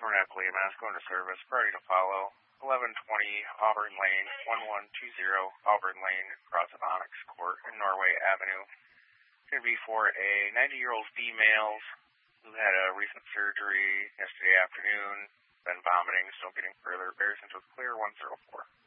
Cornet Mass going to service, priority to follow, 1120 Auburn Lane, 1120 Auburn Lane, across of Onyx Court and Norway Avenue. Going to be for a 90-year-old female who had a recent surgery yesterday afternoon, been vomiting, still getting further. Bears into a clear 104.